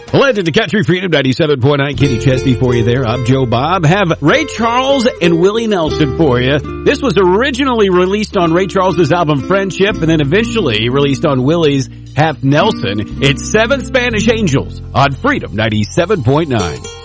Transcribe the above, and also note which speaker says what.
Speaker 1: Legend to Country Freedom 97.9. Kenny Chesney for you there. I'm Joe Bob. Have Ray Charles and Willie Nelson for you. This was originally released on Ray Charles's album Friendship and then eventually released on Willie's Half Nelson. It's 7 Spanish Angels on Freedom 97.9.